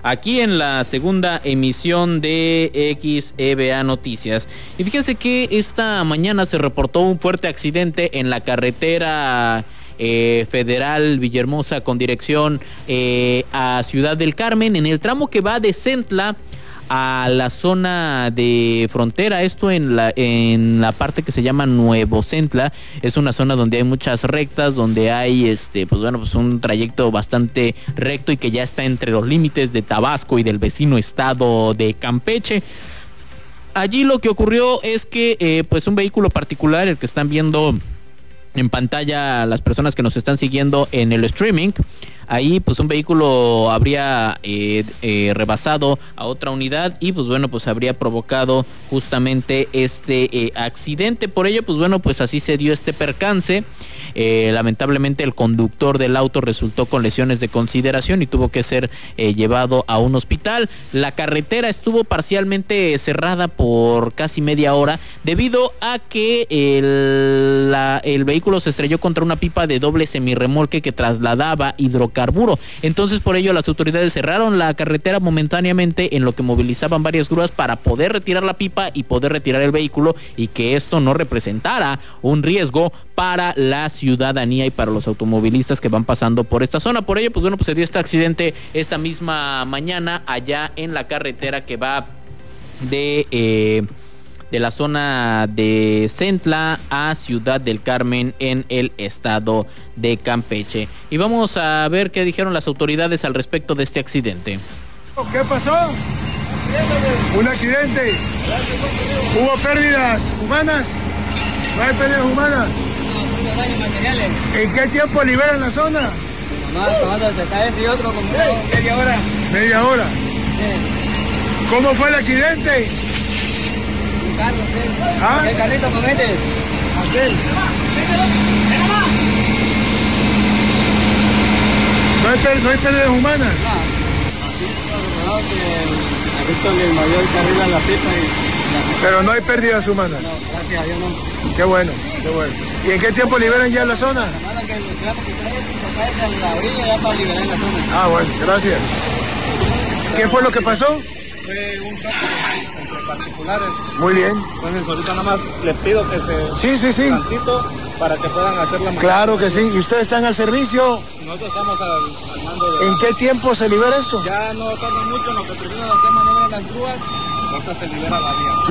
aquí en la segunda emisión de XEBA Noticias. Y fíjense que esta mañana se reportó un fuerte accidente en la carretera Federal Villahermosa con dirección a Ciudad del Carmen, en el tramo que va de Centla a la zona de frontera, esto en la parte que se llama Nuevo Centla. Es una zona donde hay muchas rectas, donde hay pues un trayecto bastante recto y que ya está entre los límites de Tabasco y del vecino estado de Campeche. Allí lo que ocurrió es que pues un vehículo particular, el que están viendo en pantalla las personas que nos están siguiendo en el streaming, ahí pues un vehículo habría rebasado a otra unidad y pues habría provocado justamente este accidente. Por ello pues así se dio este percance. Lamentablemente el conductor del auto resultó con lesiones de consideración y tuvo que ser llevado a un hospital. La carretera estuvo parcialmente cerrada por casi media hora debido a que el vehículo se estrelló contra una pipa de doble semirremolque que trasladaba hidrocarburo. Entonces por ello las autoridades cerraron la carretera momentáneamente, en lo que movilizaban varias grúas para poder retirar la pipa y poder retirar el vehículo y que esto no representara un riesgo para la ciudadanía y para los automovilistas que van pasando por esta zona. Por ello pues se dio este accidente esta misma mañana allá en la carretera que va de la zona de Centla a Ciudad del Carmen en el estado de Campeche. Y vamos a ver qué dijeron las autoridades al respecto de este accidente. ¿Qué pasó? Un accidente. ¿Hubo pérdidas humanas? ¿No hay pérdidas humanas? ¿En qué tiempo liberan la zona? Cuando se cae ese y otro como media hora. ¿Media hora? Sí. ¿Cómo fue el accidente? Un carro, sí. ¿Ah? ¿Qué carrito comete? Aquel. ¿No hay pérdidas humanas? Aquí está el mayor carril a la pista Pero no hay pérdidas humanas. No, gracias a Dios no. Qué bueno, qué bueno. ¿Y en qué tiempo liberan ya la zona? Que el tramo que trae a la orilla ya para liberar la zona. Ah, bueno, gracias. ¿Qué fue lo que pasó? Fue un choque entre particulares. Muy bien. Entonces ahorita nada más les pido que Sí. tantito para que puedan hacer la maniobra. Claro que sí. ¿Y ustedes están al servicio? Nosotros estamos al mando de... ¿En qué tiempo se libera esto? Ya no tarda mucho, en lo que primero hacer maniobra en las grúas, ahorita se libera la vía.